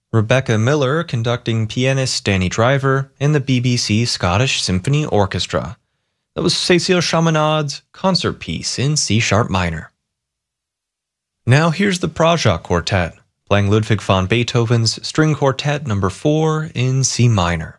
Rebecca Miller conducting pianist Danny Driver in the BBC Scottish Symphony Orchestra. That was Cécile Chaminade's concert piece in C-sharp minor. Now here's the Prajak Quartet, playing Ludwig van Beethoven's String Quartet No. 4 in C minor.